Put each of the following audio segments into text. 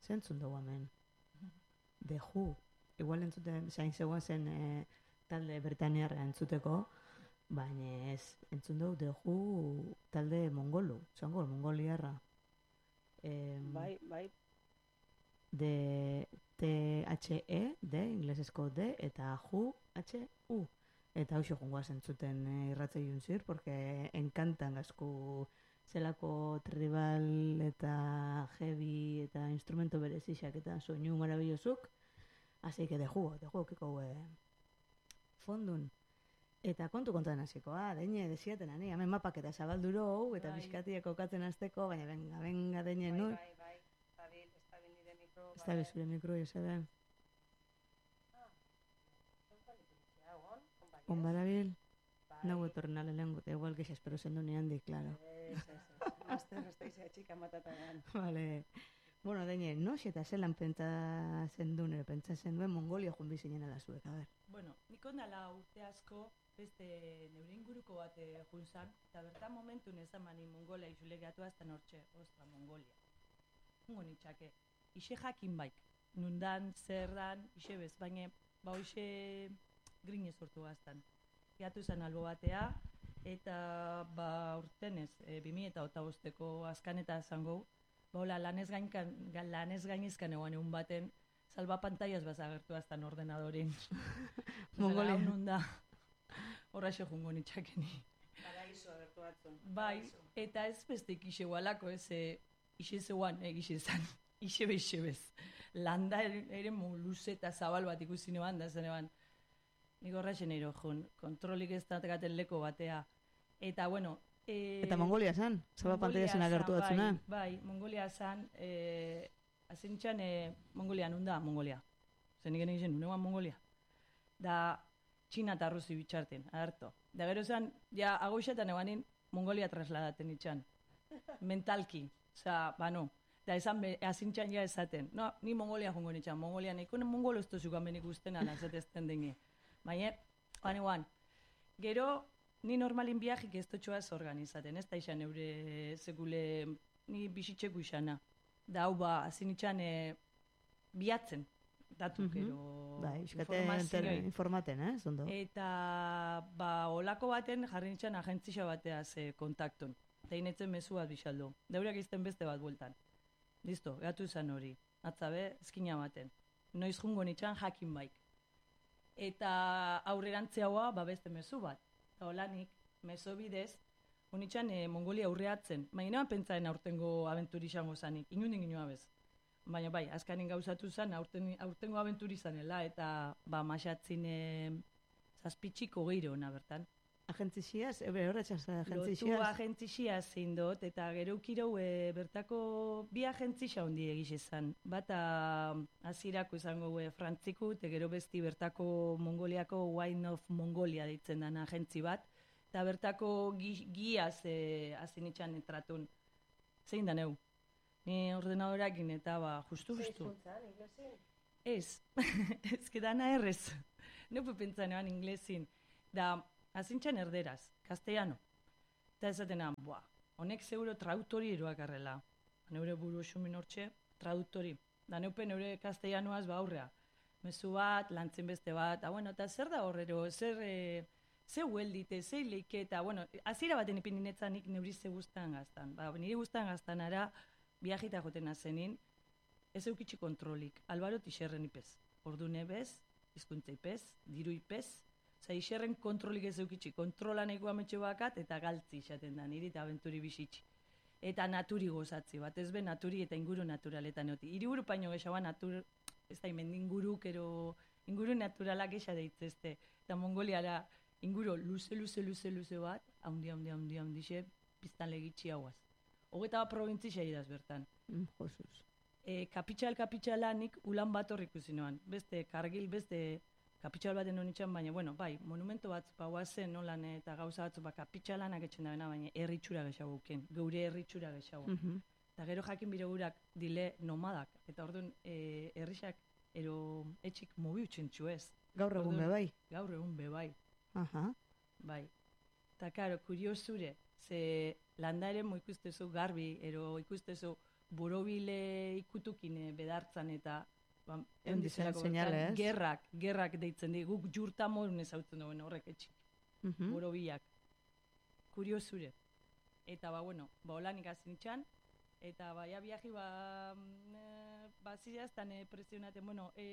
zentzun dugu hemen. The Who. Igual entzuten, zain zegoen zen talde Britaniarra entzuteko, baina ez, entzun dugu The Who talde mongolu, zango, mongoliarra. Bai. De THE, de, inglesezko D, eta HU. Eta hoxo jungoa zentzuten irratzei juntzir, porque enkantan gazku zelako tribal eta heavy eta instrumento berezixak eta soinu marabillosuk. Así que de jugo kiko fondun. Eta kontuan hasikoa, deine desiaten ani, hemen mapak eta zabalduro, eta bizkatiak kokatzen azteko, baina venga, deine nun. Bai, estabil nire mikro. Estabil zure mikro, Josebe. Onbadabil, nago etorren alelengo, igual que se espero sendo neandik, claro. Master, estaizea txika matatagan. Vale. Bueno, deine, no, eta zelan pentsatzen duen Mongolia joan bizinen alazuek, a ver. Bueno, nik ondala urte asko, beste neure inguruko bat junzan, eta bertan momentu nezamani Mongolia izulegatu azten hortxe, ostra, Mongolia. Hungo nitxake, ise jakin baik, nundan, zerdan, ise bez, baina, hoxe grinez sortu gaztan. Gatu zen albo batea, eta urtenez, 2008ko azkaneta zango, hola, lanez gainezkan eguan egun baten, salba pantaiaz bazagertu aztan ordenadorin. Mongolia. Nunda, horraxe jungo nitxakeni. Paraizo agertu batzun. Bai, eta ez bestek ise gualako, ise zeuan egixe zan, ise bez. Landa ere luze eta zabal bat ikusi neban, da zeneban. Nik horraxen eiro, kontrolik ez datekaten leko batea. Eta, bueno... Eta Mongolia zan, zaba pantalla zen agertu batzuna. Bai, Mongolia zan, azentxan Mongolia nunda, Mongolia. Zenik egin nunean Mongolia. Da, Txina eta Rusi bitxarten, agerto. Da gero zan, ja, agoixetan ebanin Mongolia trasladaten itxan. Mentalki, oza, no. Da, esan azentxan ja esaten. No, ni Mongolia jongo nitxan, Mongolia nikonen mongolo ez tozukan benik usten anazatezten dengi. Baina, eguan, gero, ni normalin biajik ez totxoaz organizaten, ez da izan eure segule, ni bisitxeku izana. Da, hau azin itxan biatzen, datuk, informaten, zondo. Eta, olako baten jarri nitxan agentzisa bateaz kontaktun. Eta inetzen mezu bat bisaldo. Deurak izten beste bat bueltan. Listo, gatu izan hori. Atzabe, ezkina baten. Noiz jungo nitxan jakin baik. Eta aurrerantzeaua beste mezu bat. Eta holanik, mezo bidez, honitxan Mongolia aurreatzen. Baina pentsaen aurtengo abenturi izango zanik, inundin ginoa bez. Baina bai, azkanin gauzatu zen, aurtengo abenturi zanela, eta masatzin zazpitxiko gehiru hona bertan. Agentzixiaz, horretxaz agentzixiaz? Lotu agentzixiaz zein dut, eta gero ukirau bertako bi agentzia hondi egizezan. Bata azirako izango frantziku, eta gero besti bertako Mongoliako Wine of Mongolia ditzen den agentzi bat, eta bertako giaz azinitxan entratun. Zein da neu? Ni ordenadorakin eta justu. Zeizuntzan, inglesin? Ez, ez kedana errez. Neupe pentsan eban inglesin. Da, azintxan erderaz, castellano. Eta esaten honek zeuro traductori eroak arrela. Neure buru esumin hortxe, traductori. Da neupe neure castellanoaz aurrea. Mezu bat, lantzen beste bat, eta zer da horrero, ze hueldite, ze leike, eta, azira baten ipindinetzan neuri ze guztan gaztan. Nire guztan gaztan ara, biajita joten azenin, ez eukitxi kontrolik, albaro tixerren ipez. Ordune bez, hizkuntza ipez, diru ipez, Zaixerren kontrolik ez eukitxi, kontrolan eko ametxo bakat eta galtzi izaten da, niri eta abenturi bizitxi. Eta naturi gozatzi, bat ez be naturi eta inguru naturaletan oti. Iriburu paino gexaua ez da imen inguru naturalak esa deitzezte. Eta Mongoliara inguru luze bat, haundixe, biztan legitxi hauaz. Hogeta bat probintzia idaz bertan. Josuz. Kapitxala nik ulan bat horrik uzinoan. Beste kargil, beste... Kapitxal baten honitxan, baina, bai, monumento bat, guazen, nolan, eta gauza batzu, kapitxalanak etxen da bena, baina erritxura gexago uken, geure erritxura gexago. Eta gero jakin bire gurak dile nomadak, eta orduan errixak etxik mobi utxentxu ez. Gaur egun bebai? Gaur egun bebai. Aha. Bai. Eta, karo, kuriosure, Ze landa ere mo ikustezu garbi, ero ikustezu borobile ikutukine bedartzan eta Dizen seinale, ez? gerrak deitzen di, guk jurta morun ezautzen duen horrek etxik, borobilak. Kuriosure. Eta holan ikasin itxan, eta ja viaji zira estan presionaten,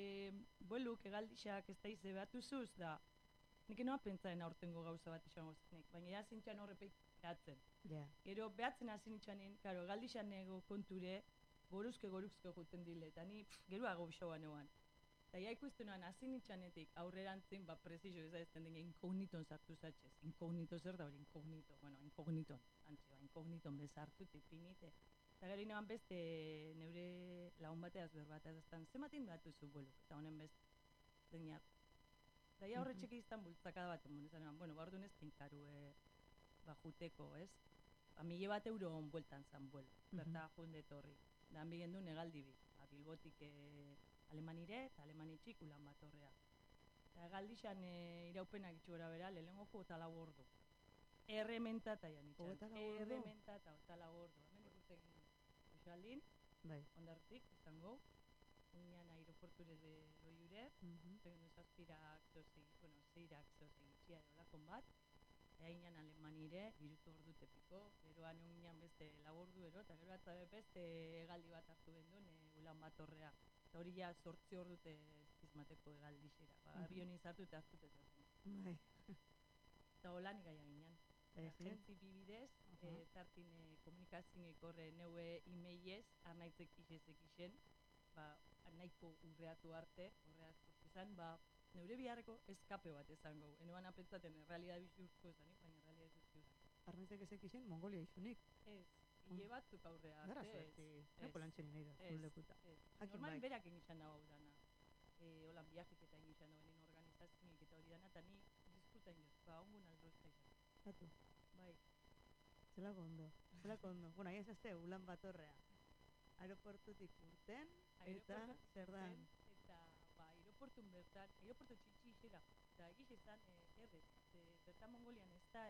bueluk egaldixak ez da ize behatuzuz, da nik enoa pentsaen aurtengo gauza bat izango zenik, baina ja zintxan horrepek behatzen. Gero behatzen hasi nitxanin, karo, egaldixan nego konture, goruzke juten dile, eta ni geroago bisoa neuan. Eta ja ikusten noan, hasi nitxanetik aurrerantzin, presizio ez den inkogniton sartu zatxez. Inkognito zer da hori, inkognito. Inkogniton, inkogniton bezartu, tipinite. Eta gero inoan beste neure lagun bateaz berbat, ez zematin batuzu bueluk, eta honen beste, deniak. Eta ja horretxek izan bultzakada bat, bardun ez pinkaru juteko, ez? 1.000 bat euro bueltan zan buelo, berta jundet horri. Da han bigen du negaldi bi, Bilbotik Alemanire eta Alemanitxik Ulan Batorrea. Eta egaldixan iraupenak itxura bera, lehenengo eta 4 ordu. Errementata jan itxan. Errementata eta 4 ordu. Hemen ikusten Uxaldin, ondartik, izango, unian aeroporturez loiure, egin zazpirak zozik, zeirak zozik itxia edolakon bat, egin Alemanire, 3 ordu tepiko, geroan egin beste 4 ordu ero, eta gero atzabe beste egaldi bat hartu bendun Ulan Batorrea. Eta hori ja 8 ordute izmateko egaldixera. Abioni zartu eta hartu tezatzen. Eta holan igaia ginen. Agentzi bibidez, tartin komunikazioek horre neue e-mailez, arnaitzek ixen, nahiko urreatu arte, horreaz izan, neure biharreko eskape bat izango. Enoan apentzaten, realidad bizurko ezanik, baina realidad bizurko. Arnaitzek ezek ixen, Mongolia ixunik. Ez, hile batzuk aurrea arte. Gara suerti, neko lantzen nahi da, lekuta. Normal berak egin dago dana. Holan biajik eta egin dagoen organizazioik eta hori dana, eta ni disfrutain dut, ongun aldrozta izan. Zatu. Bai. Zelako ondo. Bueno, ahi ezazte, Ulan Batorrea. Aeroportutik urten, eta zer da? Eta, aeroportun bertan, aeroportu txitsi izera, eta egiz izan errez, bertan Mongolian ez da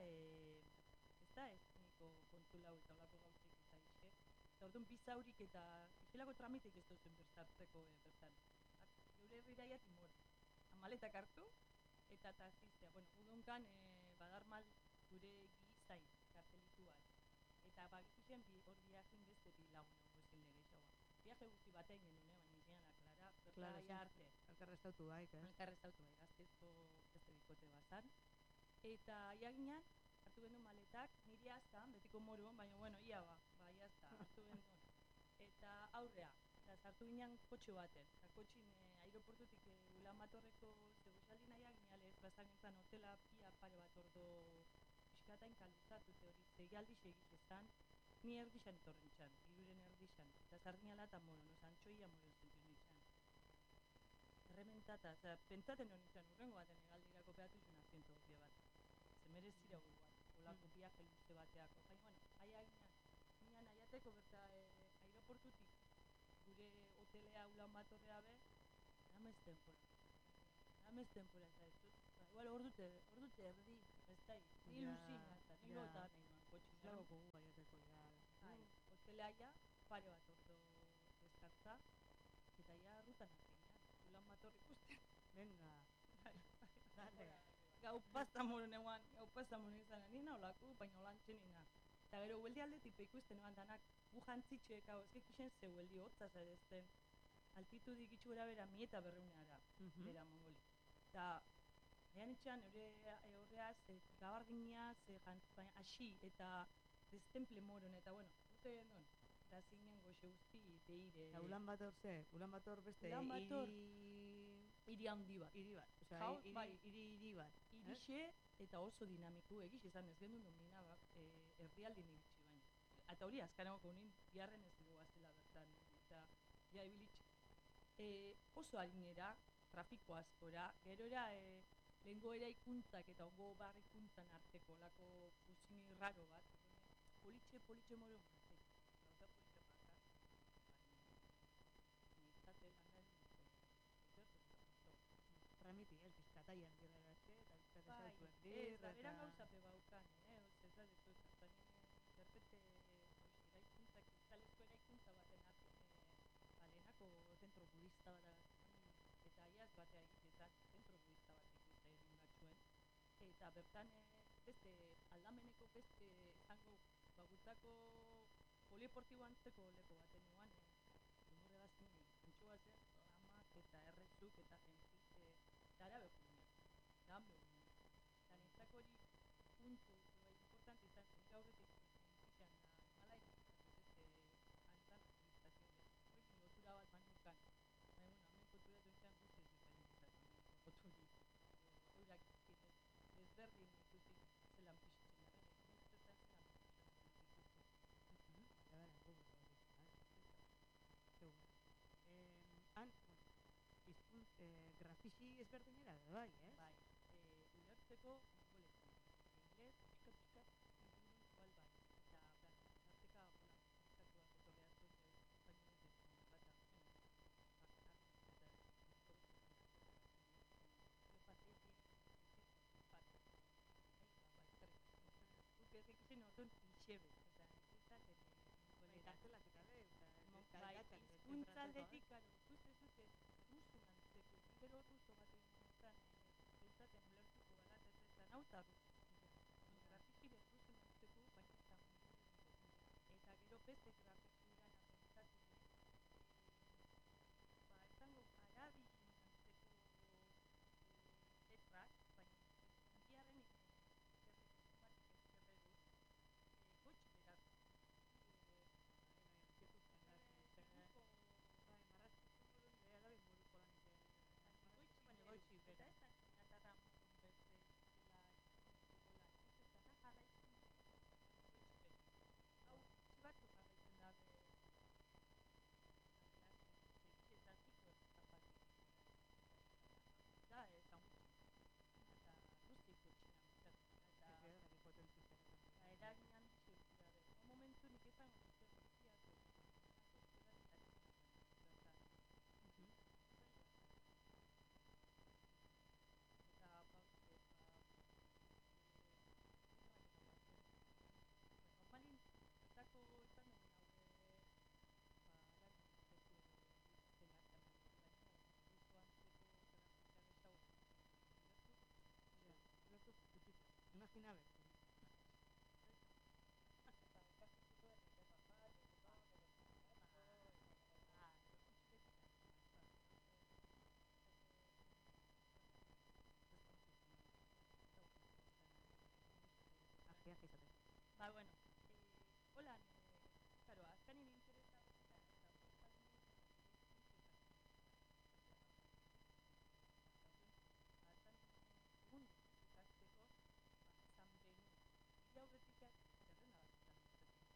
niko kontulau eta olako gauzik eta ixe. Eta orduan bizaurik eta izelako tramitek ez duzen bertartzeko bertan. Gure herriraia timor. Amaletak hartu, eta taziztea. Udonkan badarmal gure gizain kartelituan. Eta bagizien hor viajin beste bilagun guztin legeixoa. Viaje guzti batean genuen, baina izan aklara, bertaia arte. Elkarreztautu bai, gaztezko beste bikote bazan. Eta iaginan, hartu genuen maletak, niri aztan, betiko moruan, baina ia ia azta, hartu genuen. Eta aurrea, eta sartu ginen kotxe baten. Eta kotxin aeroportutik Ulan Batorreko Zegoxaldi nahiak ginalez, bazan gintzen hotela pia pare bat ordo piskatain kaluzatute hori zeigaldi segik ezan, ni erdixan etorren txan, iruren erdixan, eta sardinala eta moron, antxoia moron zentu nintzen. Errementata, pentsaten hori nintzen, urrengo baten egaldirako behatu zuen aziento hori bat. Zemerezira hori bat, olako viaje luze bateako. Baina, aian aiateko berta aeroportutik, gure hotelea Ulan Batorrea be, namez tempora ez dut. Igual ordute erdi, ez da, iluzina, eta nilo eta nahi noan kotxin. Zelago gogu baiateko, Hotelea ja, pare bat ordo deskartza, eta ja rutan hasi gina, Ulan Bator ikusten. Venga, dale. Gau pasta moron izan, nina olako, baina olantxe nina. Eta gero, hueldi aldetik ikusten eban danak, gu jantzitxek, hau, ezkek isen ze hueldi hotzaz edezten, altitudik itxura bera 1.900 bera Mongoli. Eta, ean itxan, horreaz, gabardineaz, hasi eta destemple moron, eta, dute genuen, eta zinen goxe guzti, deire. Eta Ulan Bator ze? Ulan Bator beste hiri handi bat. Hiri bat, oza, hiri bat. Hirixe eta oso dinamiku, egiz izan ez genuen domina herrialdin iritsi baina. Eta hori, azkanago konin, biharren ez dugu azela bertan, eta ja ibilitxe. Oso harinera, trafiko askora, gerora lehengo eraikuntzak eta ongo barrikuntzan arteko lako fusini raro bat, politxe moro guzti. Gauza politxe bakar, nintzate landan Tramiti, ez, bizkataian dirregatxe, eta bizkataian zuen dir, eta beran gauza pebaukan, ez da dut, budista bat eta iaz batea egitetan, zentro budista bat egin batxuen, eta bertan beste aldameneko beste izango gutako polieportibo antzeko leko baten nuan, horregazkin antxoa zen, lamak eta errezuk eta jentik, eta ara behukinen, da behukinen. Eta nintzako hori puntu importante izan zen, gaurretik izan animalaik, beste animal administrazioa. Horrekin lotura bat manukan. Baina, hemen konturatu nintzen guztiz diferentizatu. Koturi, eurak ezberdin ikusi zelan pixtzen da, guztetan zelan pixtzen da. Han, grafisi ezberdinera da, bai, ez? Bai, ulertzeko ingoletan. Inglez, pixka, inguru igual bai. Eta, zarteka, pixkatu bat eto behar zuen, espainolez bat hartzen, Egin orduan ixebe, eta nintzen Kartelak eta be, bai, hizkuntzaldetik, ikusten zuten rusu nantzeko, gero ruso bat egin nintzen, pentsaten ulertuko gara, eta hau eta rusu. Grafiki behar rusu nantzeko, baina eta mundu. Eta gero beste grafiki gana pentsatu, esango arabi nantzeko letrak, baina indiaren gotx beraz. Eta ez da natarra mundun beste zela gola ikusten da jarraitzen hau txibatzu jarraitzen da segitetatik zapaldu da eta guztiko txinan eta eragin handi zeuki gabe. Momentu nik izango dute guztiak eta normalin ezako izan dugu naure lan egiteko ikusten hartan baino duzu antzeko grafika bezau Imagina ver. Agiak izateko.